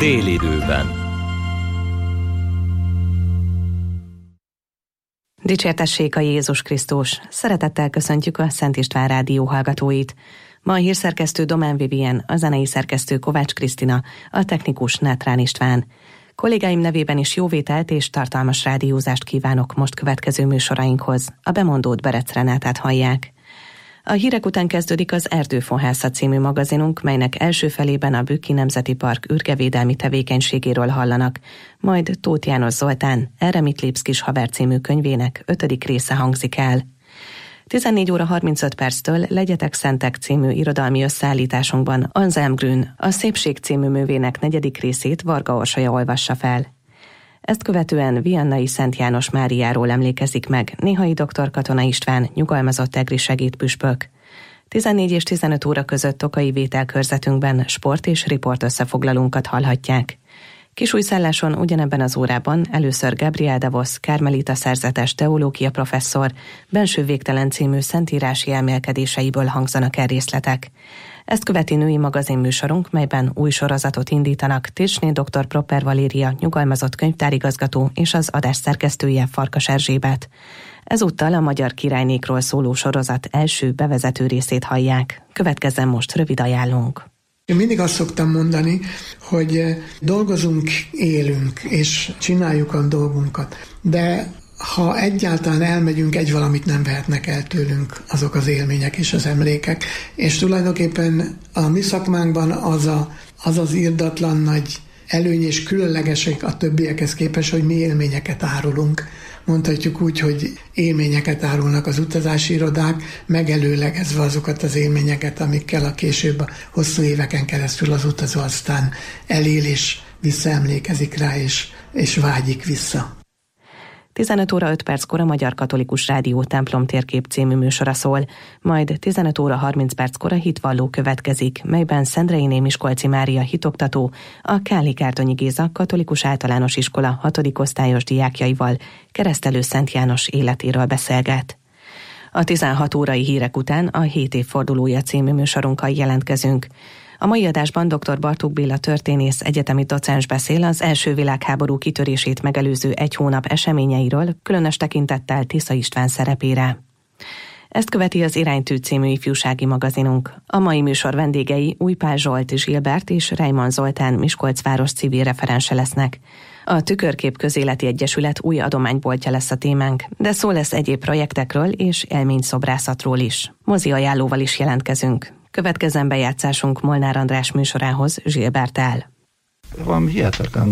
Délidőben. Dicsértessék a Jézus Krisztus! Szeretettel köszöntjük a Szent István Rádió hallgatóit. Ma a hírszerkesztő Domán Vivien, a zenei szerkesztő Kovács Krisztina, a technikus Nátrán István. Kollégáim nevében is jóvételt és tartalmas rádiózást kívánok most következő műsorainkhoz. A bemondót Berec Renátát hallják. A hírek után kezdődik az Erdőfonhászat című magazinunk, melynek első felében a Bükki Nemzeti Park ürgevédelmi tevékenységéről hallanak, majd Tóth János Zoltán Erre mit lépsz kis haver című könyvének 5. része hangzik el. 14 óra 35 perctől Legyetek Szentek című irodalmi összeállításunkban Anselm Grün a Szépség című művének 4. részét Varga Orsolya olvassa fel. Ezt követően Viannai Szent János Máriáról emlékezik meg Néhai dr. Katona István, nyugalmazott egri segédpüspök. 14 és 15 óra között Tokai vételkörzetünkben sport és riport összefoglalónkat hallhatják. Kisújszálláson ugyanebben az órában először Gabriel Davos, Kármelita szerzetes teológia professzor, Benső végtelen című szentírási elmélkedéseiből hangzanak el részletek. Ezt követi női magazinműsorunk, melyben új sorozatot indítanak Tirsné dr. Proper Valéria, nyugalmazott könyvtárigazgató és az adás szerkesztője Farkas Erzsébet. Ezúttal a magyar királynékról szóló sorozat első bevezető részét hallják. Következzen most rövid ajánlónk. Én mindig azt szoktam mondani, hogy dolgozunk, élünk, és csináljuk a dolgunkat. De ha egyáltalán elmegyünk, egy valamit nem vehetnek el tőlünk azok az élmények és az emlékek. És tulajdonképpen a mi szakmánkban az az irdatlan nagy előny és különlegesek a többiekhez képest, hogy mi élményeket árulunk. Mondhatjuk úgy, hogy élményeket árulnak az utazási irodák, megelőlegezve azokat az élményeket, amikkel a később a hosszú éveken keresztül az utazó aztán elél és visszaemlékezik rá, és vágyik vissza. 15 óra 5 perckor a Magyar Katolikus Rádió Templom térkép című műsora szól, majd 15 óra 30 perckor a Hitvalló következik, melyben Szendrei Miskolci Mária hitoktató a Káli-Kártonyi Géza Katolikus Általános Iskola 6. osztályos diákjaival Keresztelő Szent János életéről beszélget. A 16 órai hírek után a 7 évfordulója című műsorunkkal jelentkezünk. A mai adásban dr. Bartók Béla történész, egyetemi docens beszél az első világháború kitörését megelőző egy hónap eseményeiről, különös tekintettel Tisza István szerepére. Ezt követi az Iránytű című ifjúsági magazinunk. A mai műsor vendégei Újpál Zsolt, Zsilbert és Reimann Zoltán Miskolcváros civil referense lesznek. A Tükörkép Közéleti Egyesület új adományboltja lesz a témánk, de szó lesz egyéb projektekről és élményszobrászatról is. Mozi ajánlóval is jelentkezünk. Következzen bejátszásunk Molnár András műsorához Zsilbert áll. Valami hihetetlen